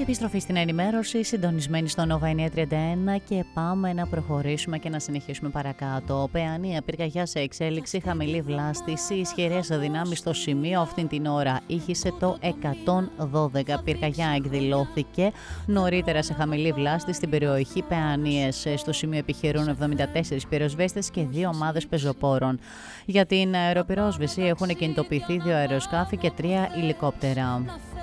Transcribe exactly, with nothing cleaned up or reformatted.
Επιστροφή στην ενημέρωση, συντονισμένη στο Nova εννιακόσια τριάντα ένα και πάμε να προχωρήσουμε και να συνεχίσουμε παρακάτω. Παιανία, πυρκαγιά σε εξέλιξη, χαμηλή βλάστηση, ισχυρές δυνάμεις στο σημείο αυτήν την ώρα. Ήχησε το εκατόν δώδεκα. Πυρκαγιά εκδηλώθηκε νωρίτερα σε χαμηλή βλάστηση στην περιοχή Παιανίες. Στο σημείο επιχειρούν εβδομήντα τέσσερις πυροσβέστες και δύο ομάδες πεζοπόρων. Για την αεροπυρόσβεση έχουν κινητοποιηθεί δύο αεροσκάφη και τρία ελικόπτερα.